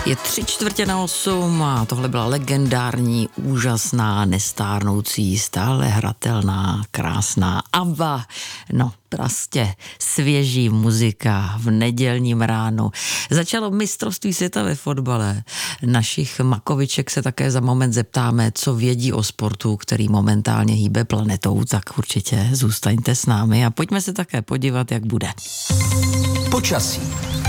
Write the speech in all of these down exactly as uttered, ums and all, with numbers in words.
Je tři čtvrtě na osm a tohle byla legendární, úžasná, nestárnoucí, stále hratelná, krásná ABBA. No, prostě svěží muzika v nedělním ránu. Začalo mistrovství světa ve fotbale. Našich makoviček se také za moment zeptáme, co vědí o sportu, který momentálně hýbe planetou, tak určitě zůstaňte s námi a pojďme se také podívat, jak bude. Počasí.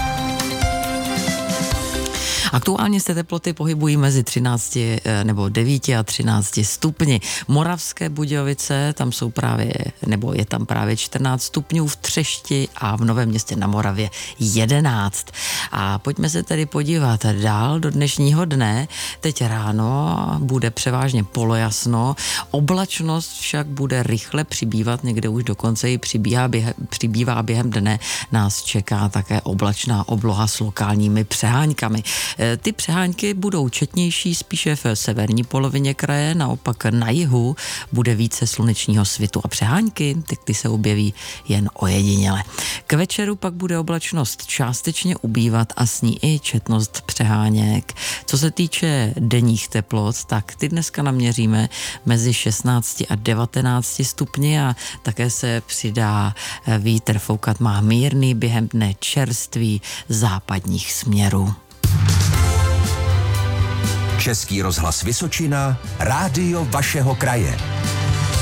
Aktuálně se teploty pohybují mezi třinácti nebo devíti a třinácti stupni. Moravské Budějovice, tam jsou právě, nebo je tam právě čtrnáct stupňů, v Třešti a v Novém Městě na Moravě jedenáct. A pojďme se tedy podívat dál do dnešního dne. Teď ráno bude převážně polojasno, oblačnost však bude rychle přibývat, někde už dokonce i přibývá během, přibývá během dne. Nás čeká také oblačná obloha s lokálními přeháňkami. Ty přehánky budou četnější spíše v severní polovině kraje, naopak na jihu bude více slunečního svitu a přehánky, ty, ty se objeví jen ojediněle. K večeru pak bude oblačnost částečně ubývat a s ní i četnost přeháněk. Co se týče denních teplot, tak ty dneska naměříme mezi šestnácti a devatenácti stupni a také se přidá vítr, foukat má mírný, během dne čerstvý západních směrů. Český rozhlas Vysočina, rádio vašeho kraje.